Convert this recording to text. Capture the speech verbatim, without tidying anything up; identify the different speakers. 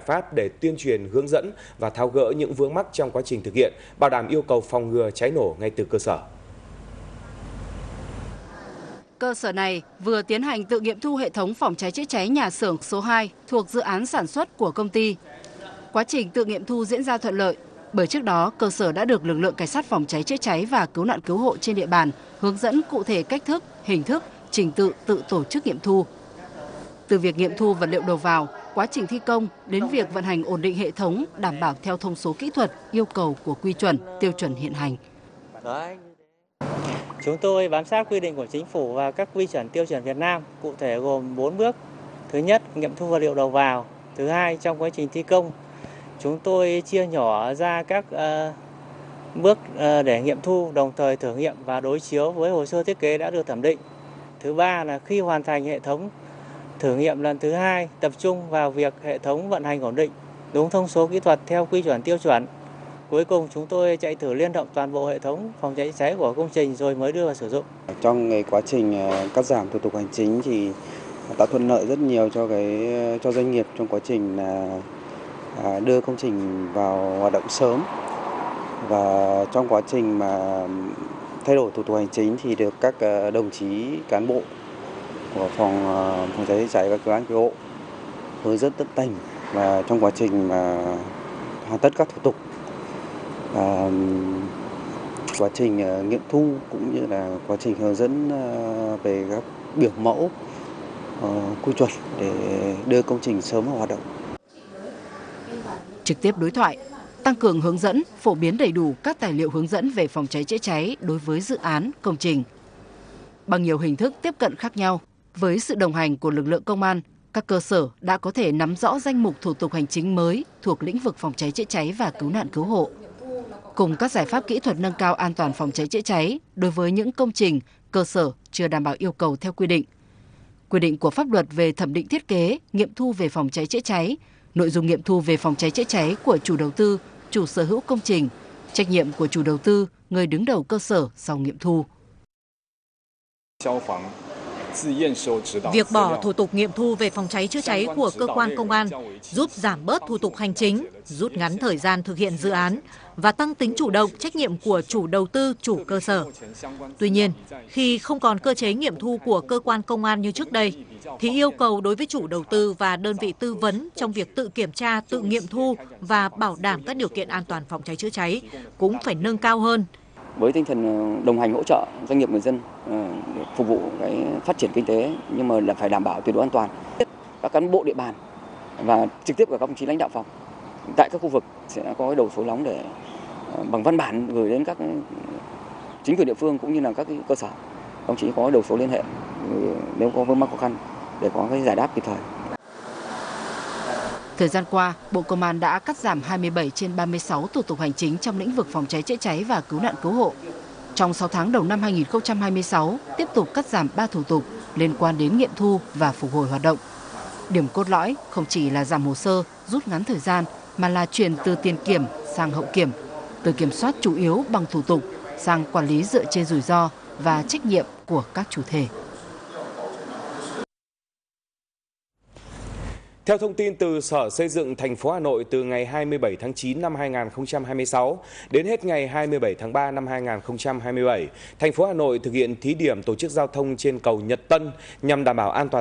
Speaker 1: pháp để tuyên truyền, hướng dẫn và tháo gỡ những vướng mắc trong quá trình thực hiện, bảo đảm yêu cầu phòng ngừa cháy nổ ngay từ cơ sở.
Speaker 2: Cơ sở này vừa tiến hành tự nghiệm thu hệ thống phòng cháy chữa cháy nhà xưởng số hai thuộc dự án sản xuất của công ty. Quá trình tự nghiệm thu diễn ra thuận lợi, bởi trước đó cơ sở đã được lực lượng cảnh sát phòng cháy chữa cháy và cứu nạn cứu hộ trên địa bàn hướng dẫn cụ thể cách thức, hình thức, trình tự tự tổ chức nghiệm thu. Từ việc nghiệm thu vật liệu đầu vào, quá trình thi công đến việc vận hành ổn định hệ thống đảm bảo theo thông số kỹ thuật, yêu cầu của quy chuẩn, tiêu chuẩn hiện hành.
Speaker 3: Chúng tôi bám sát quy định của chính phủ và các quy chuẩn tiêu chuẩn Việt Nam, cụ thể gồm bốn bước. Thứ nhất, nghiệm thu vật liệu đầu vào. Thứ hai, trong quá trình thi công, chúng tôi chia nhỏ ra các uh, bước uh, để nghiệm thu, đồng thời thử nghiệm và đối chiếu với hồ sơ thiết kế đã được thẩm định. Thứ ba là khi hoàn thành hệ thống thử nghiệm lần thứ hai, tập trung vào việc hệ thống vận hành ổn định, đúng thông số kỹ thuật theo quy chuẩn tiêu chuẩn. Cuối cùng chúng tôi chạy thử liên động toàn bộ hệ thống phòng cháy chữa cháy của công trình rồi mới đưa vào sử dụng.
Speaker 4: Trong cái quá trình cắt giảm thủ tục hành chính thì tạo thuận lợi rất nhiều cho cái cho doanh nghiệp trong quá trình là đưa công trình vào hoạt động sớm, và trong quá trình mà thay đổi thủ tục hành chính thì được các đồng chí cán bộ của phòng phòng cháy chữa cháy và cứu nạn cứu hộ hướng dẫn tận tình, và trong quá trình mà hoàn tất các thủ tục, và quá trình nghiệm thu cũng như là quá trình hướng dẫn về các biểu mẫu, quy chuẩn để đưa công trình sớm vào hoạt động.
Speaker 2: Trực tiếp đối thoại, tăng cường hướng dẫn, phổ biến đầy đủ các tài liệu hướng dẫn về phòng cháy chữa cháy đối với dự án, công trình. Bằng nhiều hình thức tiếp cận khác nhau, với sự đồng hành của lực lượng công an, các cơ sở đã có thể nắm rõ danh mục thủ tục hành chính mới thuộc lĩnh vực phòng cháy chữa cháy và cứu nạn cứu hộ, cùng các giải pháp kỹ thuật nâng cao an toàn phòng cháy chữa cháy đối với những công trình, cơ sở chưa đảm bảo yêu cầu theo quy định. Quy định của pháp luật về thẩm định thiết kế, nghiệm thu về phòng cháy chữa cháy, nội dung nghiệm thu về phòng cháy chữa cháy của chủ đầu tư, chủ sở hữu công trình, trách nhiệm của chủ đầu tư, người đứng đầu cơ sở sau nghiệm thu.
Speaker 5: Việc bỏ thủ tục nghiệm thu về phòng cháy chữa cháy của cơ quan công an giúp giảm bớt thủ tục hành chính, rút ngắn thời gian thực hiện dự án và tăng tính chủ động trách nhiệm của chủ đầu tư, chủ cơ sở. Tuy nhiên, khi không còn cơ chế nghiệm thu của cơ quan công an như trước đây, thì yêu cầu đối với chủ đầu tư và đơn vị tư vấn trong việc tự kiểm tra, tự nghiệm thu và bảo đảm các điều kiện an toàn phòng cháy chữa cháy cũng phải nâng cao hơn.
Speaker 6: Với tinh thần đồng hành hỗ trợ doanh nghiệp, người dân để phục vụ cái phát triển kinh tế, nhưng mà là phải đảm bảo tuyệt đối an toàn. Các cán bộ địa bàn và trực tiếp của các đồng chí lãnh đạo phòng tại các khu vực sẽ có cái đầu số nóng để bằng văn bản gửi đến các chính quyền địa phương cũng như là các cơ sở. Đồng chí có đầu số liên hệ nếu có vướng mắc khó khăn để có cái giải đáp kịp thời.
Speaker 2: Thời gian qua, Bộ Công an đã cắt giảm hai mươi bảy trên ba mươi sáu thủ tục hành chính trong lĩnh vực phòng cháy chữa cháy và cứu nạn cứu hộ. Trong sáu tháng đầu năm hai nghìn không trăm hai mươi sáu, tiếp tục cắt giảm ba thủ tục liên quan đến nghiệm thu và phục hồi hoạt động. Điểm cốt lõi không chỉ là giảm hồ sơ, rút ngắn thời gian, mà là chuyển từ tiền kiểm sang hậu kiểm, từ kiểm soát chủ yếu bằng thủ tục sang quản lý dựa trên rủi ro và trách nhiệm của các chủ thể.
Speaker 1: Theo thông tin từ Sở Xây dựng thành phố Hà Nội, từ ngày hai mươi bảy tháng chín năm hai nghìn không trăm hai mươi sáu đến hết ngày hai mươi bảy tháng ba năm hai nghìn không trăm hai mươi bảy, thành phố Hà Nội thực hiện thí điểm tổ chức giao thông trên cầu Nhật Tân nhằm đảm bảo an toàn